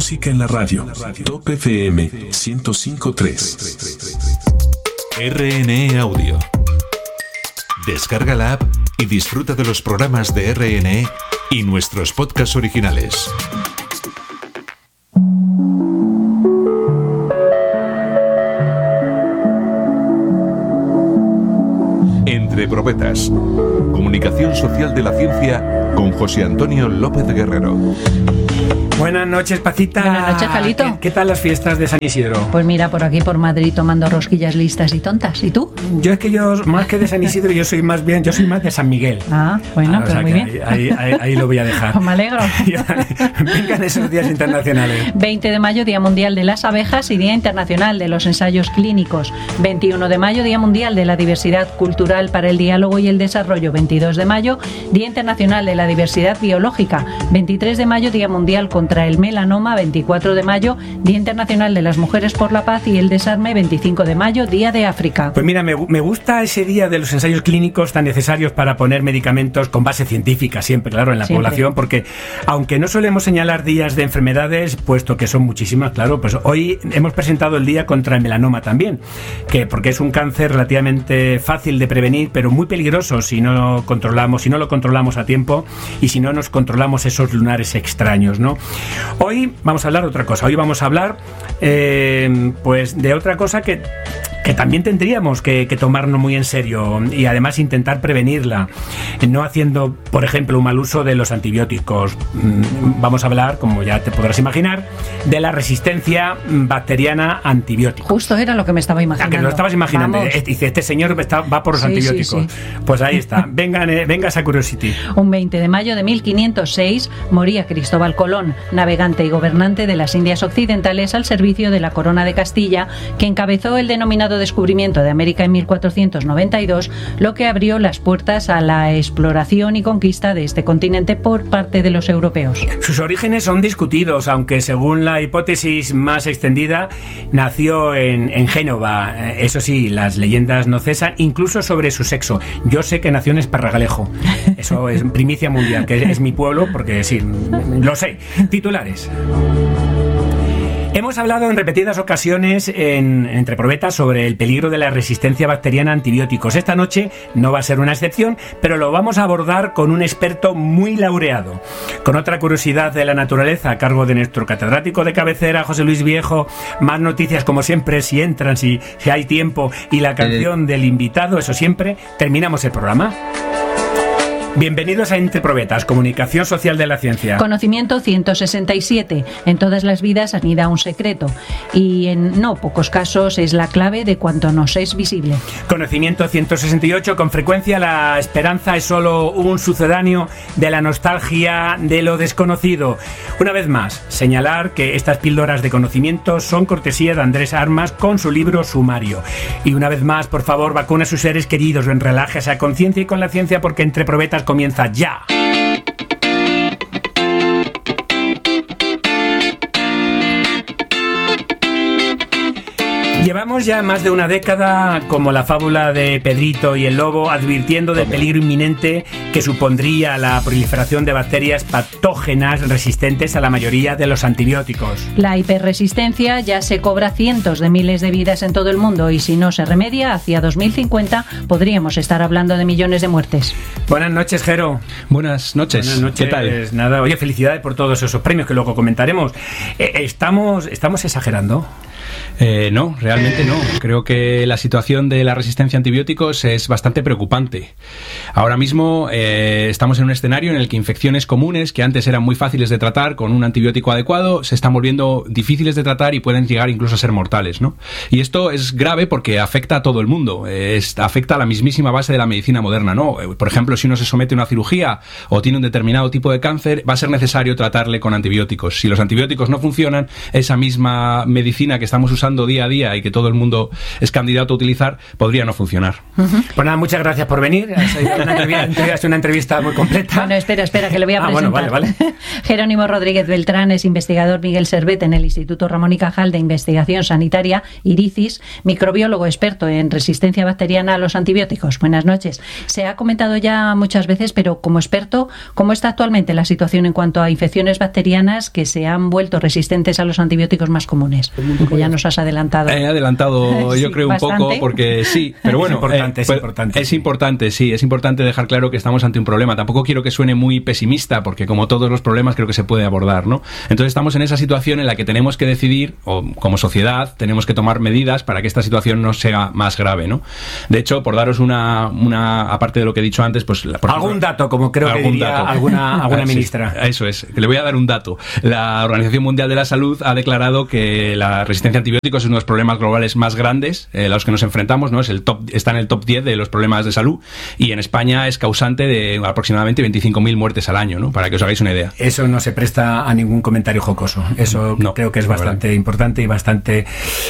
música en la radio. Top FM 105.3. RNE Audio. Descarga la app y disfruta de los programas de RNE y nuestros podcasts originales. Entre Probetas. Comunicación social de la ciencia con José Antonio López Guerrero. Buenas noches, Pacita. Buenas noches, Jalito. ¿Qué tal las fiestas de San Isidro? Pues mira, por aquí por Madrid tomando rosquillas listas y tontas. ¿Y tú? Yo más que de San Isidro, yo soy más de San Miguel. Ah, bueno, pues muy bien. Ahí lo voy a dejar. Pues me alegro. Vengan esos días internacionales. 20 de mayo, Día Mundial de las Abejas y Día Internacional de los Ensayos Clínicos. 21 de mayo, Día Mundial de la Diversidad Cultural para el Diálogo y el Desarrollo. 22 de mayo, Día Internacional de la Diversidad Biológica. 23 de mayo, Día Mundial contra el melanoma. 24 de mayo, Día Internacional de las Mujeres por la Paz y el Desarme. 25 de mayo, Día de África. Pues mira, me gusta ese día de los ensayos clínicos tan necesarios para poner medicamentos con base científica, siempre, claro, en la población, porque aunque no solemos señalar días de enfermedades, puesto que son muchísimas, claro, pues hoy hemos presentado el día contra el melanoma también, porque es un cáncer relativamente fácil de prevenir, pero muy peligroso si no lo controlamos a tiempo y si no nos controlamos esos lunares extraños, ¿no? Hoy vamos a hablar de otra cosa. Hoy vamos a hablar pues de otra cosa que también tendríamos que tomarnos muy en serio y además intentar prevenirla, no haciendo, por ejemplo, un mal uso de los antibióticos. Vamos a hablar, como ya te podrás imaginar, de la resistencia bacteriana a antibióticos. Justo era lo que me estaba imaginando. Que lo estabas imaginando. Dice, este señor va por los antibióticos. Sí. Pues ahí está. Venga esa curiosity. Un 20 de mayo de 1506 moría Cristóbal Colón, navegante y gobernante de las Indias Occidentales al servicio de la Corona de Castilla, que encabezó el denominado descubrimiento de América en 1492, lo que abrió las puertas a la exploración y conquista de este continente por parte de los europeos. Sus orígenes son discutidos, aunque según la hipótesis más extendida, nació en Génova. Eso sí, las leyendas no cesan, incluso sobre su sexo. Yo sé que nació en Esparragalejo. Eso es primicia mundial, que es mi pueblo, porque sí, lo sé. Titulares. Hemos hablado en repetidas ocasiones Entre Probetas sobre el peligro de la resistencia bacteriana a antibióticos. Esta noche no va a ser una excepción, pero lo vamos a abordar con un experto muy laureado. Con otra curiosidad de la naturaleza a cargo de nuestro catedrático de cabecera, José Luis Viejo. Más noticias, como siempre, si entran, si hay tiempo, y la canción del invitado, eso siempre. Terminamos el programa. Bienvenidos a Entre Probetas, comunicación social de la ciencia. Conocimiento 167. En todas las vidas anida un secreto y en no pocos casos es la clave de cuanto nos es visible. Conocimiento 168. Con frecuencia la esperanza es solo un sucedáneo de la nostalgia de lo desconocido. Una vez más, señalar que estas píldoras de conocimiento son cortesía de Andrés Armas con su libro Sumario. Y una vez más, por favor, vacuna a sus seres queridos, relájese a conciencia y con la ciencia, porque Entre Probetas comienza ya. Llevamos ya más de una década, como la fábula de Pedrito y el lobo, advirtiendo del peligro inminente que supondría la proliferación de bacterias patógenas resistentes a la mayoría de los antibióticos. La hiperresistencia ya se cobra cientos de miles de vidas en todo el mundo y si no se remedia, hacia 2050 podríamos estar hablando de millones de muertes. Buenas noches, Jero. Buenas noches. ¿Qué tal? Nada, oye, felicidades por todos esos premios que luego comentaremos. ¿Estamos exagerando? No, realmente no. Creo que la situación de la resistencia a antibióticos es bastante preocupante. Ahora mismo estamos en un escenario en el que infecciones comunes que antes eran muy fáciles de tratar con un antibiótico adecuado se están volviendo difíciles de tratar y pueden llegar incluso a ser mortales, ¿no? Y esto es grave porque afecta a todo el mundo. Afecta a la mismísima base de la medicina moderna, ¿no? Por ejemplo, si uno se somete a una cirugía o tiene un determinado tipo de cáncer, va a ser necesario tratarle con antibióticos. Si los antibióticos no funcionan, esa misma medicina que estamos usando día a día y que todo el mundo es candidato a utilizar, podría no funcionar. Pues nada, muchas gracias por venir. Ha sido una entrevista muy completa. Bueno, espera, que le voy a presentar. Bueno, vale. Jerónimo Rodríguez Beltrán es investigador Miguel Servet en el Instituto Ramón y Cajal de Investigación Sanitaria, IRICIS, microbiólogo experto en resistencia bacteriana a los antibióticos. Buenas noches. Se ha comentado ya muchas veces, pero como experto, ¿cómo está actualmente la situación en cuanto a infecciones bacterianas que se han vuelto resistentes a los antibióticos más comunes? Porque ya nos has adelantado. He adelantado, yo creo, bastante. Un poco, porque sí, pero bueno, es importante dejar claro que estamos ante un problema. Tampoco quiero que suene muy pesimista, porque como todos los problemas creo que se puede abordar, ¿no? Entonces estamos en esa situación en la que tenemos que decidir, o como sociedad tenemos que tomar medidas para que esta situación no sea más grave, ¿no? De hecho, por daros una aparte de lo que he dicho antes, pues algún dato, como creo que diría alguna ministra. Sí, eso es, que le voy a dar un dato. La Organización Mundial de la Salud ha declarado que la resistencia a antibióticos es uno de los problemas globales más grandes a los que nos enfrentamos, ¿no? Está en el top 10 de los problemas de salud, y en España es causante de aproximadamente 25.000 muertes al año, ¿no? Para que os hagáis una idea. Eso no se presta a ningún comentario jocoso. Eso creo que es bastante importante y bastante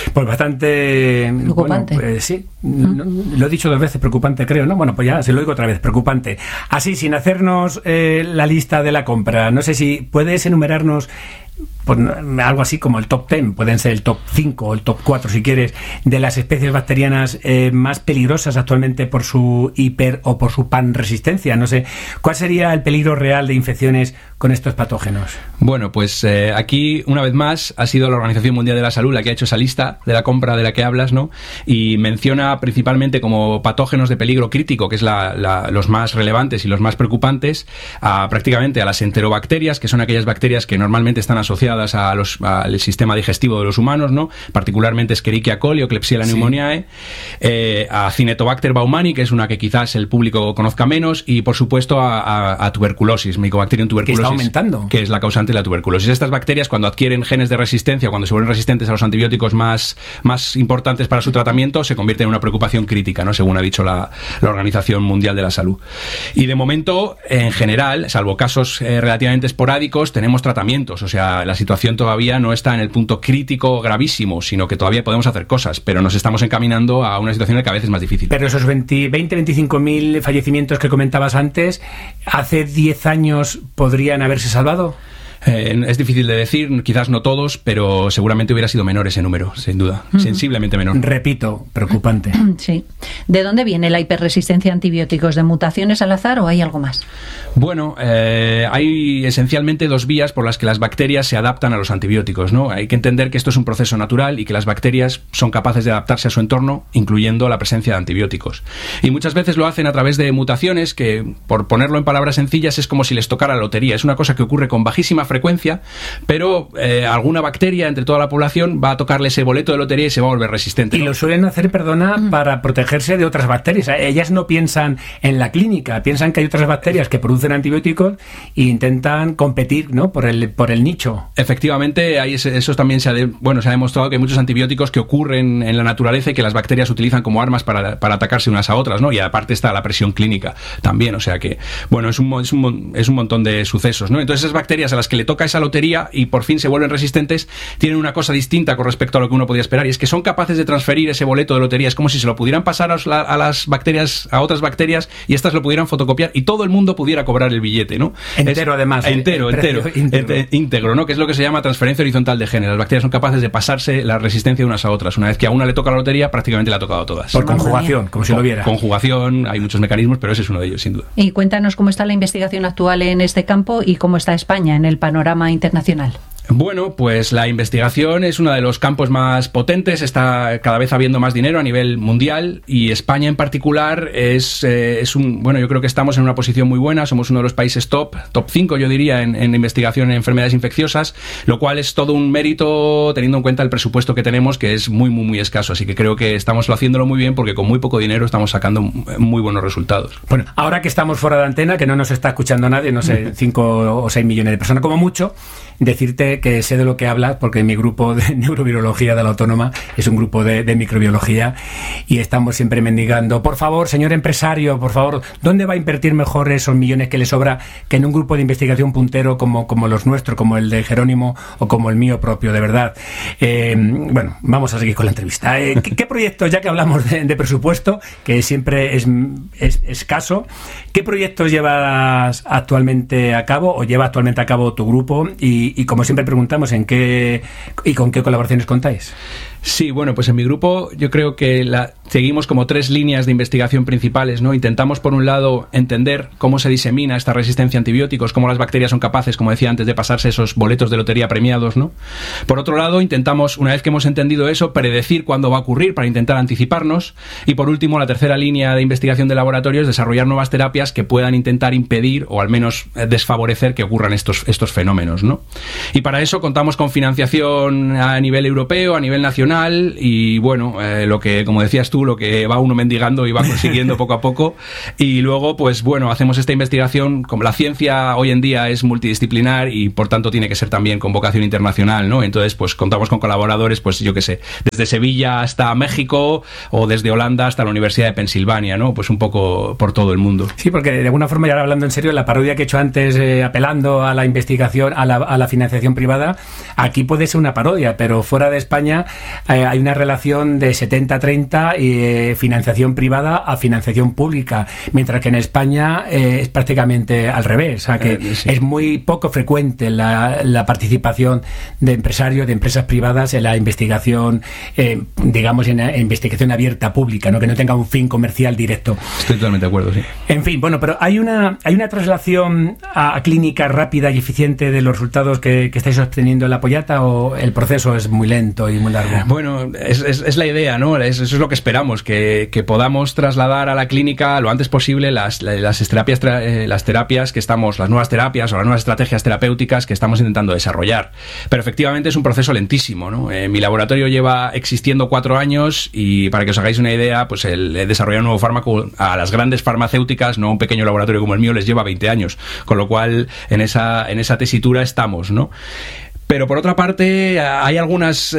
preocupante. Bueno, pues sí, lo he dicho 2 veces, preocupante creo, ¿no? Bueno, pues ya se lo digo otra vez, preocupante. Así, sin hacernos la lista de la compra, no sé si puedes enumerarnos pues, algo así como el top 10, pueden ser el top 5 o el top 4 si quieres, de las especies bacterianas más peligrosas actualmente por su hiper o por su panresistencia. No sé, ¿cuál sería el peligro real de infecciones con estos patógenos? Bueno, pues aquí, una vez más, ha sido la Organización Mundial de la Salud la que ha hecho esa lista de la compra de la que hablas, ¿no? Y menciona principalmente como patógenos de peligro crítico, que es los más relevantes y los más preocupantes, prácticamente a las enterobacterias, que son aquellas bacterias que normalmente están asociadas al sistema digestivo de los humanos, ¿no? Particularmente Escherichia coli o Klebsiella pneumoniae, a Cinetobacter baumani, que es una que quizás el público conozca menos, y por supuesto a tuberculosis, Mycobacterium tuberculosis, que está aumentando, que es la causante de la tuberculosis. Estas bacterias, cuando adquieren genes de resistencia, cuando se vuelven resistentes a los antibióticos más importantes para su tratamiento, se convierten en una preocupación crítica, ¿no? Según ha dicho la Organización Mundial de la Salud. Y de momento, en general, salvo casos relativamente esporádicos, tenemos tratamientos. O sea, la situación todavía no está en el punto crítico gravísimo, sino que todavía podemos hacer cosas, pero nos estamos encaminando a una situación que cada vez es más difícil. Pero esos 25.000 fallecimientos que comentabas antes, ¿hace 10 años podrían haberse salvado? Es difícil de decir, quizás no todos, pero seguramente hubiera sido menor ese número, sin duda, sensiblemente menor. Repito, preocupante. Sí. ¿De dónde viene la hiperresistencia a antibióticos? ¿De mutaciones al azar o hay algo más? Bueno, hay esencialmente 2 vías por las que las bacterias se adaptan a los antibióticos, ¿no? Hay que entender que esto es un proceso natural y que las bacterias son capaces de adaptarse a su entorno, incluyendo la presencia de antibióticos. Y muchas veces lo hacen a través de mutaciones que, por ponerlo en palabras sencillas, es como si les tocara la lotería. Es una cosa que ocurre con bajísima frecuencia, pero alguna bacteria entre toda la población va a tocarle ese boleto de lotería y se va a volver resistente, ¿no? Y lo suelen hacer, para protegerse de otras bacterias. Ellas no piensan en la clínica, piensan que hay otras bacterias que producen antibióticos e intentan competir, ¿no? por el nicho. Efectivamente, eso también se ha demostrado que hay muchos antibióticos que ocurren en la naturaleza y que las bacterias utilizan como armas para atacarse unas a otras, ¿no? Y aparte está la presión clínica también, o sea que, bueno, es un montón de sucesos, ¿no? Entonces esas bacterias a las que le toca esa lotería y por fin se vuelven resistentes, tienen una cosa distinta con respecto a lo que uno podía esperar, y es que son capaces de transferir ese boleto de lotería. Es como si se lo pudieran pasar a las bacterias, a otras bacterias, y estas lo pudieran fotocopiar y todo el mundo pudiera cobrar el billete, ¿no? Entero, además. Íntegro, ¿no? Que es lo que se llama transferencia horizontal de genes. Las bacterias son capaces de pasarse la resistencia de unas a otras. Una vez que a una le toca la lotería, prácticamente le ha tocado a todas. Por conjugación, como si lo viera. Conjugación, hay muchos mecanismos, pero ese es uno de ellos, sin duda. Y cuéntanos cómo está la investigación actual en este campo y cómo está España en el panorama internacional. Bueno, pues la investigación es uno de los campos más potentes, está cada vez habiendo más dinero a nivel mundial, y España en particular yo creo que estamos en una posición muy buena, somos uno de los países top 5 yo diría en investigación en enfermedades infecciosas, lo cual es todo un mérito teniendo en cuenta el presupuesto que tenemos, que es muy muy muy escaso, así que creo que estamos haciéndolo muy bien porque con muy poco dinero estamos sacando muy buenos resultados. Bueno, ahora que estamos fuera de antena, que no nos está escuchando nadie, no sé, 5 o 6 millones de personas como mucho, decirte conste que sé de lo que hablas, porque mi grupo de neurovirología de la Autónoma es un grupo de microbiología y estamos siempre mendigando, por favor, señor empresario, por favor, ¿dónde va a invertir mejor esos millones que le sobra que en un grupo de investigación puntero como los nuestros, como el de Jerónimo o como el mío propio, de verdad? Bueno, vamos a seguir con la entrevista. ¿Qué proyectos, ya que hablamos de presupuesto, que siempre es escaso, qué proyectos llevas actualmente a cabo o lleva actualmente a cabo tu grupo? Y como siempre preguntamos, ¿en qué y con qué colaboraciones contáis? Sí, bueno, pues en mi grupo yo creo que seguimos como 3 líneas de investigación principales, ¿no? Intentamos, por un lado, entender cómo se disemina esta resistencia a antibióticos, cómo las bacterias son capaces, como decía antes, de pasarse esos boletos de lotería premiados, ¿no? Por otro lado, intentamos, una vez que hemos entendido eso, predecir cuándo va a ocurrir para intentar anticiparnos. Y por último, la tercera línea de investigación de laboratorio es desarrollar nuevas terapias que puedan intentar impedir o al menos desfavorecer que ocurran estos fenómenos, ¿no? Y para eso contamos con financiación a nivel europeo, a nivel nacional, y bueno, lo que, como decías tú, lo que va uno mendigando y va consiguiendo poco a poco. Y luego, pues bueno, hacemos esta investigación. Como la ciencia hoy en día es multidisciplinar y por tanto tiene que ser también con vocación internacional, ¿no? Entonces, pues contamos con colaboradores, pues yo qué sé, desde Sevilla hasta México o desde Holanda hasta la Universidad de Pensilvania, ¿no? Pues un poco por todo el mundo. Sí, porque de alguna forma, ya hablando en serio, la parodia que he hecho antes, apelando a la investigación, a la financiación privada, aquí puede ser una parodia, pero fuera de España hay una relación de 70-30 y financiación privada a financiación pública, mientras que en España es prácticamente al revés. O sea que sí, es muy poco frecuente la participación de empresarios, de empresas privadas en la investigación, digamos, en investigación abierta pública, ¿no? Que no tenga un fin comercial directo. Estoy totalmente de acuerdo, sí. En fin, bueno, pero hay una traslación a clínica rápida y eficiente de los resultados que estáis obteniendo en la Pollata, o el proceso es muy lento y muy largo. Bueno, es la idea, ¿no? Eso es lo que esperamos, que podamos trasladar a la clínica lo antes posible las terapias que estamos, las nuevas terapias o las nuevas estrategias terapéuticas que estamos intentando desarrollar. Pero efectivamente es un proceso lentísimo, ¿no? Mi laboratorio lleva existiendo 4 años y, para que os hagáis una idea, pues el desarrollar un nuevo fármaco a las grandes farmacéuticas, no a un pequeño laboratorio como el mío, les lleva 20 años. Con lo cual, en esa tesitura estamos, ¿no? Pero por otra parte, hay algunas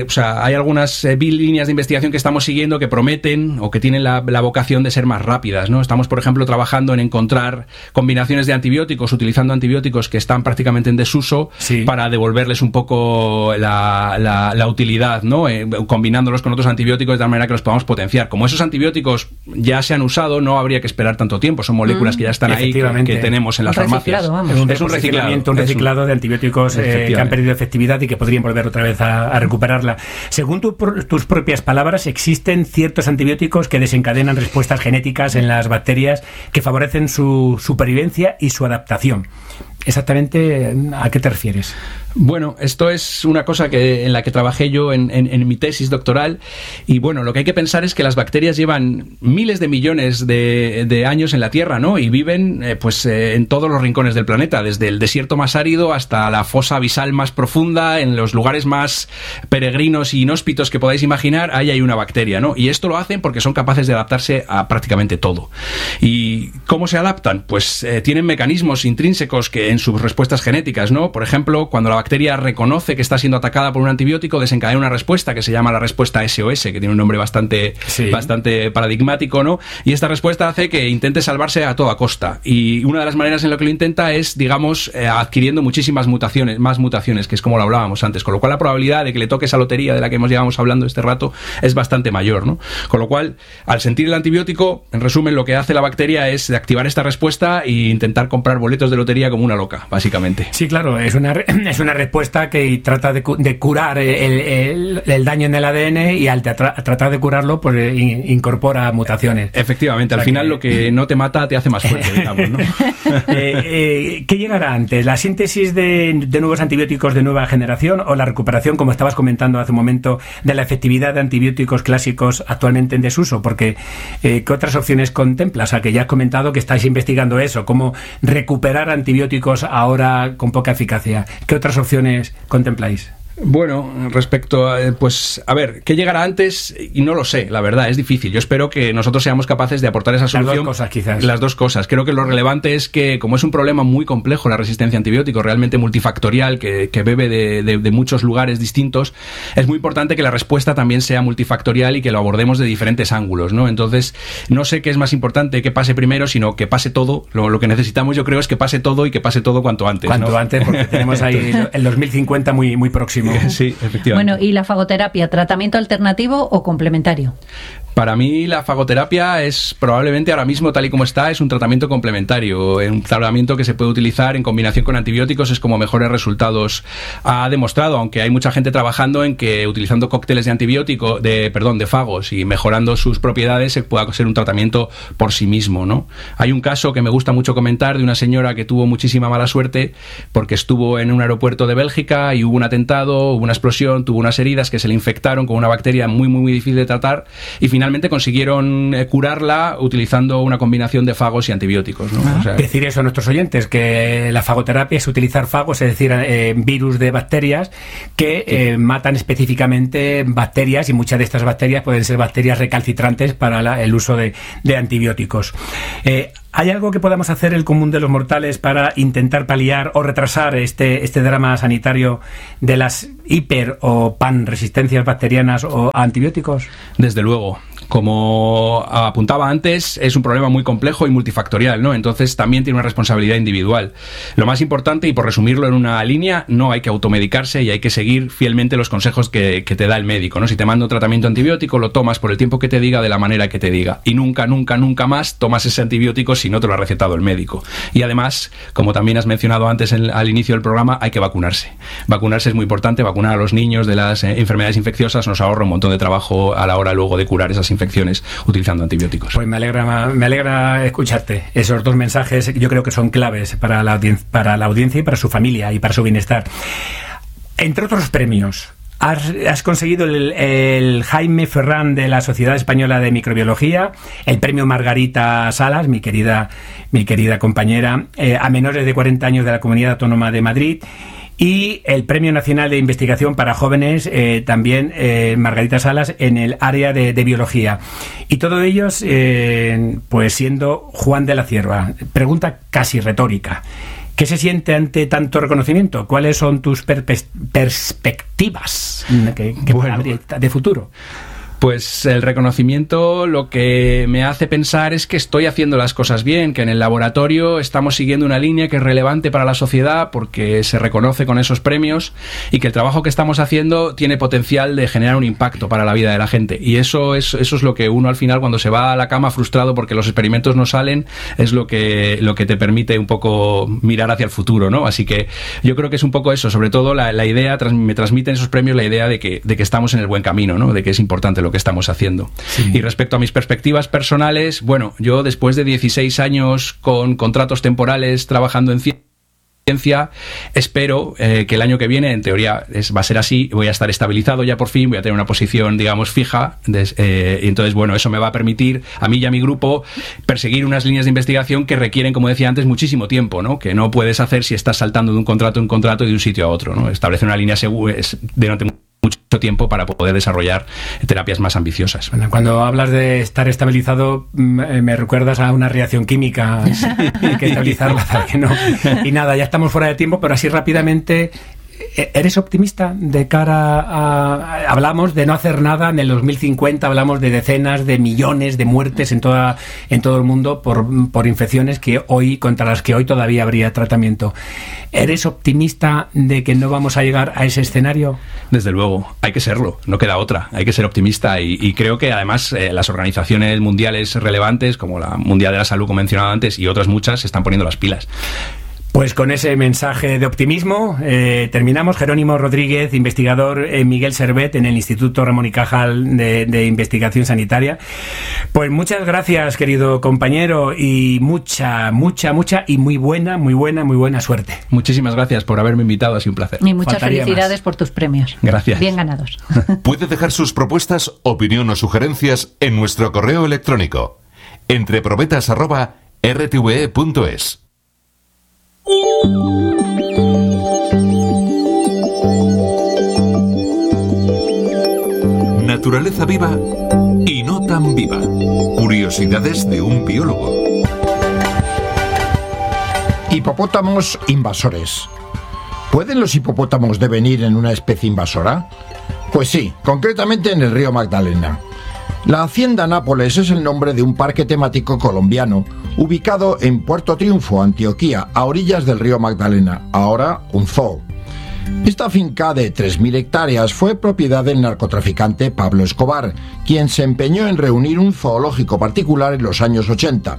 líneas de investigación que estamos siguiendo que prometen o que tienen la vocación de ser más rápidas, ¿no? Estamos, por ejemplo, trabajando en encontrar combinaciones de antibióticos, utilizando antibióticos que están prácticamente en desuso, sí, para devolverles un poco la utilidad, ¿no? Combinándolos con otros antibióticos de tal manera que los podamos potenciar. Como esos antibióticos ya se han usado, no habría que esperar tanto tiempo. Son moléculas que ya están ahí, que tenemos en las farmacias. Es un reciclado de antibióticos que han perdido efectividad y que podrían volver otra vez a recuperarla. Según tus propias palabras, existen ciertos antibióticos que desencadenan respuestas genéticas en las bacterias que favorecen su supervivencia y su adaptación. Exactamente, ¿a qué te refieres? Bueno, esto es una cosa en la que trabajé yo en mi tesis doctoral, y bueno, lo que hay que pensar es que las bacterias llevan miles de millones de años en la Tierra, ¿no? Y viven en todos los rincones del planeta, desde el desierto más árido hasta la fosa abisal más profunda, en los lugares más peregrinos y inhóspitos que podáis imaginar, ahí hay una bacteria, ¿no? Y esto lo hacen porque son capaces de adaptarse a prácticamente todo. ¿Y cómo se adaptan? Pues tienen mecanismos intrínsecos que en sus respuestas genéticas, ¿no? Por ejemplo, cuando la bacteria reconoce que está siendo atacada por un antibiótico, desencadena una respuesta que se llama la respuesta SOS, que tiene un nombre bastante paradigmático, ¿no? Y esta respuesta hace que intente salvarse a toda costa. Y una de las maneras en la que lo intenta es, digamos, adquiriendo muchísimas más mutaciones, que es como lo hablábamos antes. Con lo cual la probabilidad de que le toque esa lotería de la que llevamos hablando este rato es bastante mayor, ¿no? Con lo cual, al sentir el antibiótico, en resumen, lo que hace la bacteria es activar esta respuesta e intentar comprar boletos de lotería como una loca, básicamente. Sí, claro, es una respuesta que trata de curar el daño en el ADN, y al tratar de curarlo, pues incorpora mutaciones. Efectivamente, al final lo que no te mata te hace más fuerte, digamos, ¿no? ¿Qué llegará antes? ¿La síntesis de nuevos antibióticos de nueva generación o la recuperación, como estabas comentando hace un momento, de la efectividad de antibióticos clásicos actualmente en desuso? Porque ¿qué otras opciones contemplas? O sea, que ya has comentado que estáis investigando eso, cómo recuperar antibióticos ahora con poca eficacia. ¿Qué otras opciones contempláis? Bueno, respecto a, pues, a ver, ¿qué llegará antes? Y no lo sé, la verdad, es difícil. Yo espero que nosotros seamos capaces de aportar esa solución. Las dos cosas, quizás. Las dos cosas. Creo que lo relevante es que, como es un problema muy complejo, la resistencia a antibióticos, realmente multifactorial, que bebe de muchos lugares distintos, es muy importante que la respuesta también sea multifactorial y que lo abordemos de diferentes ángulos, ¿no? Entonces, no sé qué es más importante que pase primero, sino que pase todo. Lo que necesitamos, yo creo, es que pase todo y que pase todo cuanto antes. Cuanto antes, porque tenemos ahí el 2050 muy, muy próximo. Sí, efectivamente. Bueno, ¿y la fagoterapia, tratamiento alternativo o complementario? Para mí la fagoterapia es probablemente ahora mismo, tal y como está, es un tratamiento complementario, un tratamiento que se puede utilizar en combinación con antibióticos, es como mejores resultados ha demostrado, aunque hay mucha gente trabajando en que utilizando cócteles de de fagos y mejorando sus propiedades se pueda ser un tratamiento por sí mismo, ¿no? Hay un caso que me gusta mucho comentar de una señora que tuvo muchísima mala suerte porque estuvo en un aeropuerto de Bélgica y hubo un atentado, hubo una explosión, tuvo unas heridas que se le infectaron con una bacteria muy, muy, muy difícil de tratar y finalmente consiguieron curarla utilizando una combinación de fagos y antibióticos, ¿no? O sea, decir eso a nuestros oyentes, que la fagoterapia es utilizar fagos, es decir, virus de bacterias que matan específicamente bacterias, y muchas de estas bacterias pueden ser bacterias recalcitrantes para el uso de antibióticos. ¿Hay algo que podamos hacer el común de los mortales para intentar paliar o retrasar este drama sanitario de las hiper o pan resistencias bacterianas o a antibióticos? Desde luego. Como apuntaba antes, es un problema muy complejo y multifactorial, ¿no? Entonces también tiene una responsabilidad individual. Lo más importante, y por resumirlo en una línea, no hay que automedicarse y hay que seguir fielmente los consejos que te da el médico, ¿no? Si te manda un tratamiento antibiótico, lo tomas por el tiempo que te diga, de la manera que te diga. Y nunca, nunca, nunca más tomas ese antibiótico si no te lo ha recetado el médico. Y además, como también has mencionado antes al inicio del programa, hay que vacunarse. Vacunarse es muy importante. Vacunar a los niños de las enfermedades infecciosas nos ahorra un montón de trabajo a la hora luego de curar esas infecciones utilizando antibióticos. Pues me alegra escucharte. Esos dos mensajes yo creo que son claves para la audiencia y para su familia y para su bienestar. Entre otros premios, has conseguido el Jaime Ferrán de la Sociedad Española de Microbiología, el premio Margarita Salas, mi querida compañera, a menores de 40 años de la Comunidad Autónoma de Madrid, y el Premio Nacional de Investigación para Jóvenes, también Margarita Salas, en el área de biología. Y todos ellos, pues siendo Juan de la Cierva. Pregunta casi retórica. ¿Qué se siente ante tanto reconocimiento? ¿Cuáles son tus perspectivas de futuro? Pues el reconocimiento lo que me hace pensar es que estoy haciendo las cosas bien, que en el laboratorio estamos siguiendo una línea que es relevante para la sociedad porque se reconoce con esos premios y que el trabajo que estamos haciendo tiene potencial de generar un impacto para la vida de la gente. Y eso es lo que uno al final, cuando se va a la cama frustrado porque los experimentos no salen, es lo que te permite un poco mirar hacia el futuro, ¿no? Así que yo creo que es un poco eso, sobre todo la idea, me transmiten esos premios la idea de que estamos en el buen camino, ¿no? De que es importante lo que estamos haciendo. Sí. Y respecto a mis perspectivas personales, bueno, yo después de 16 años con contratos temporales trabajando en ciencia, espero que el año que viene, en teoría va a ser así, voy a estar estabilizado ya por fin, voy a tener una posición, digamos, fija, y entonces, bueno, eso me va a permitir a mí y a mi grupo perseguir unas líneas de investigación que requieren, como decía antes, muchísimo tiempo, ¿no? Que no puedes hacer si estás saltando de un contrato a un contrato y de un sitio a otro, ¿no? Establecer una línea segura durante mucho tiempo para poder desarrollar terapias más ambiciosas. Bueno, cuando hablas de estar estabilizado, me recuerdas a una reacción química. Hay que estabilizarla para que no. Y nada, ya estamos fuera de tiempo, pero así rápidamente. ¿Eres optimista de cara a... Hablamos de no hacer nada en el 2050, hablamos de decenas de millones de muertes en todo el mundo por infecciones contra las que hoy todavía habría tratamiento. ¿Eres optimista de que no vamos a llegar a ese escenario? Desde luego, hay que serlo, no queda otra, hay que ser optimista y creo que además las organizaciones mundiales relevantes, como la Mundial de la Salud, como mencionaba antes, y otras muchas, se están poniendo las pilas. Pues con ese mensaje de optimismo terminamos. Jerónimo Rodríguez, investigador Miguel Servet en el Instituto Ramón y Cajal de Investigación Sanitaria. Pues muchas gracias, querido compañero, y mucha y muy buena suerte. Muchísimas gracias por haberme invitado, ha sido un placer. Y muchas felicidades por tus premios. Gracias. Bien ganados. Puede dejar sus propuestas, opinión o sugerencias en nuestro correo electrónico entreprobetas@rtve.es. Naturaleza viva y no tan viva. Curiosidades de un biólogo. Hipopótamos invasores. ¿Pueden los hipopótamos devenir en una especie invasora? Pues sí, concretamente en el río Magdalena. La Hacienda Nápoles es el nombre de un parque temático colombiano ubicado en Puerto Triunfo, Antioquia, a orillas del río Magdalena, ahora un zoo. Esta finca de 3.000 hectáreas fue propiedad del narcotraficante Pablo Escobar, quien se empeñó en reunir un zoológico particular en los años 80.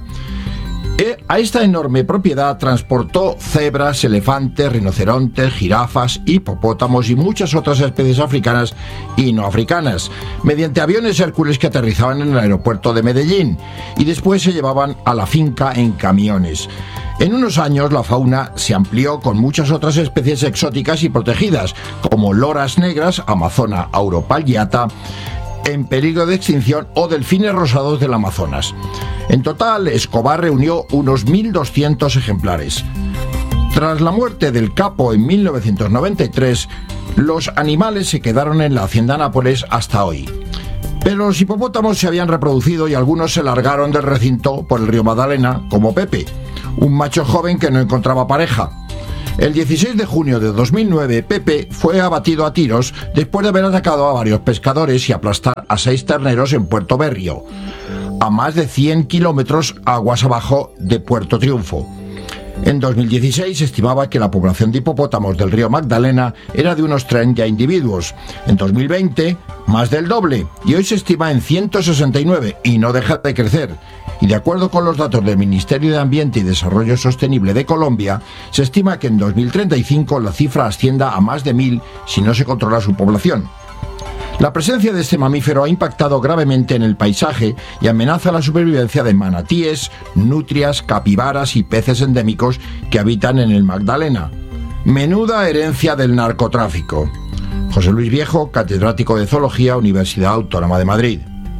A esta enorme propiedad transportó cebras, elefantes, rinocerontes, jirafas, hipopótamos y muchas otras especies africanas y no africanas, mediante aviones Hércules que aterrizaban en el aeropuerto de Medellín y después se llevaban a la finca en camiones. En unos años la fauna se amplió con muchas otras especies exóticas y protegidas, como loras negras, Amazona auropalliata, en peligro de extinción, o delfines rosados del Amazonas. En total, Escobar reunió unos 1.200 ejemplares. Tras la muerte del capo en 1993, los animales se quedaron en la Hacienda Nápoles hasta hoy. Pero los hipopótamos se habían reproducido y algunos se largaron del recinto por el río Magdalena, como Pepe, un macho joven que no encontraba pareja. El 16 de junio de 2009, Pepe fue abatido a tiros después de haber atacado a varios pescadores y aplastar a 6 terneros en Puerto Berrio, a más de 100 kilómetros aguas abajo de Puerto Triunfo. En 2016 se estimaba que la población de hipopótamos del río Magdalena era de unos 30 individuos. En 2020, más del doble, y hoy se estima en 169 y no deja de crecer. Y de acuerdo con los datos del Ministerio de Ambiente y Desarrollo Sostenible de Colombia, se estima que en 2035 la cifra ascienda a más de 1.000 si no se controla su población. La presencia de este mamífero ha impactado gravemente en el paisaje y amenaza la supervivencia de manatíes, nutrias, capibaras y peces endémicos que habitan en el Magdalena. Menuda herencia del narcotráfico. José Luis Viejo, catedrático de Zoología, Universidad Autónoma de Madrid.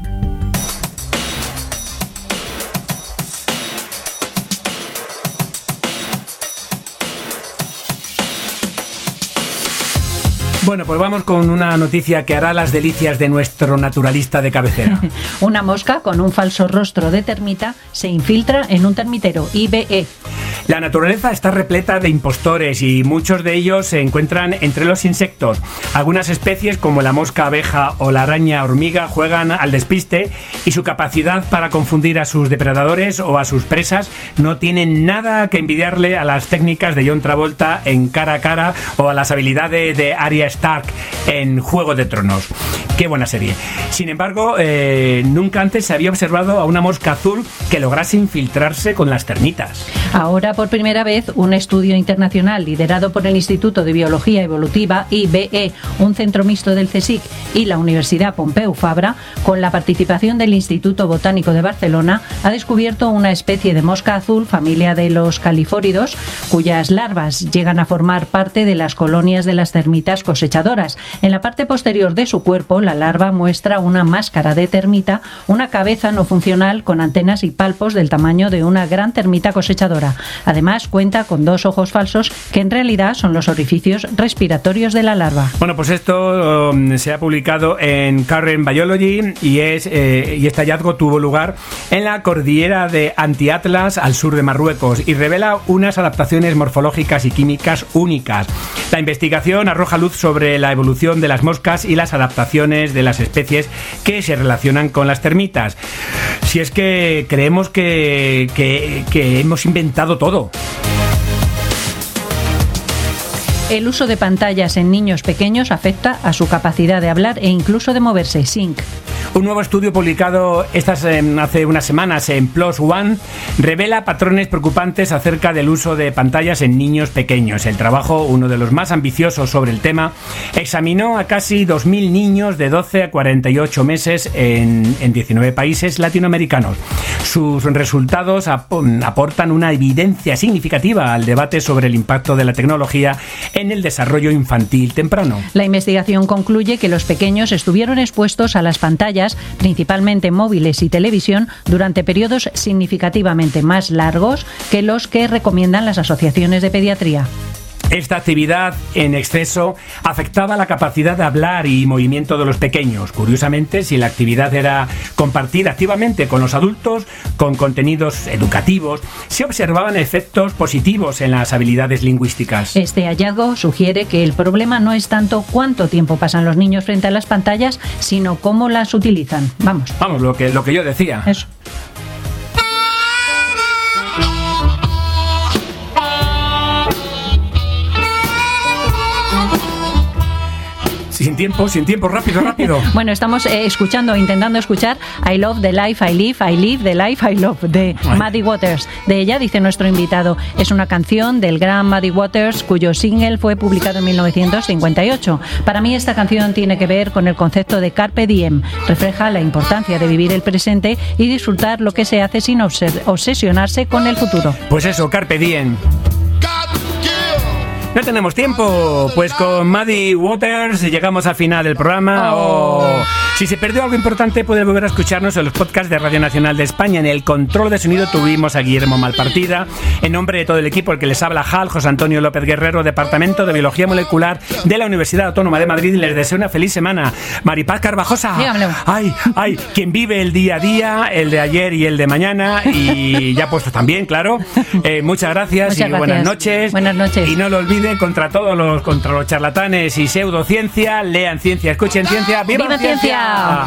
Bueno, pues vamos con una noticia que hará las delicias de nuestro naturalista de cabecera. Una mosca con un falso rostro de termita se infiltra en un termitero, IBE. La naturaleza está repleta de impostores y muchos de ellos se encuentran entre los insectos. Algunas especies como la mosca abeja o la araña hormiga juegan al despiste y su capacidad para confundir a sus depredadores o a sus presas no tienen nada que envidiarle a las técnicas de John Travolta en Cara a Cara o a las habilidades de Arya Stark en Juego de Tronos. Qué buena serie. Sin embargo, nunca antes se había observado a una mosca azul que lograse infiltrarse con las termitas. Ahora, por primera vez, un estudio internacional liderado por el Instituto de Biología Evolutiva, IBE, un centro mixto del CSIC y la Universidad Pompeu Fabra, con la participación del Instituto Botánico de Barcelona, ha descubierto una especie de mosca azul, familia de los califóridos, cuyas larvas llegan a formar parte de las colonias de las termitas cosechadoras. En la parte posterior de su cuerpo, la larva muestra una máscara de termita, una cabeza no funcional con antenas y palpos del tamaño de una gran termita cosechadora. Además, cuenta con 2 ojos falsos que en realidad son los orificios respiratorios de la larva. Bueno, pues esto se ha publicado en Current Biology y este hallazgo tuvo lugar en la cordillera de Anti-Atlas al sur de Marruecos y revela unas adaptaciones morfológicas y químicas únicas. La investigación arroja luz sobre la evolución de las moscas y las adaptaciones de las especies que se relacionan con las termitas. Si es que creemos que hemos inventado todo. El uso de pantallas en niños pequeños afecta a su capacidad de hablar e incluso de moverse. SYNC. Un nuevo estudio publicado hace unas semanas en PLOS ONE revela patrones preocupantes acerca del uso de pantallas en niños pequeños. El trabajo, uno de los más ambiciosos sobre el tema, examinó a casi 2.000 niños de 12 a 48 meses en 19 países latinoamericanos. Sus resultados aportan una evidencia significativa al debate sobre el impacto de la tecnología en el desarrollo infantil temprano. La investigación concluye que los pequeños estuvieron expuestos a las pantallas, principalmente móviles y televisión, durante periodos significativamente más largos que los que recomiendan las asociaciones de pediatría. Esta actividad en exceso afectaba la capacidad de hablar y movimiento de los pequeños. Curiosamente, si la actividad era compartida activamente con los adultos, con contenidos educativos, se observaban efectos positivos en las habilidades lingüísticas. Este hallazgo sugiere que el problema no es tanto cuánto tiempo pasan los niños frente a las pantallas, sino cómo las utilizan. Vamos, lo que yo decía. eso. Sin tiempo, rápido. Bueno, estamos intentando escuchar I Love the Life I Live, I Live the Life I Love, de Muddy Waters. De ella, dice nuestro invitado, es una canción del gran Muddy Waters, cuyo single fue publicado en 1958. Para mí esta canción tiene que ver con el concepto de Carpe Diem. Refleja la importancia de vivir el presente y disfrutar lo que se hace sin obsesionarse con el futuro. Pues eso, Carpe Diem. No tenemos tiempo, pues con Muddy Waters llegamos al final del programa. Si se perdió algo importante, puede volver a escucharnos en los podcasts de Radio Nacional de España. En el control de sonido tuvimos a Guillermo Malpartida. En nombre de todo el equipo, el que les habla Hal, José Antonio López Guerrero, Departamento de Biología Molecular de la Universidad Autónoma de Madrid, les deseo una feliz semana. Maripaz Carvajosa. Dígamelo. Ay, quien vive el día a día, el de ayer y el de mañana, y ya puesto también, claro. Muchas gracias. Buenas noches. Buenas noches. Y no lo olviden, contra los charlatanes y pseudociencia, lean ciencia, escuchen ciencia. ¡Viva ciencia!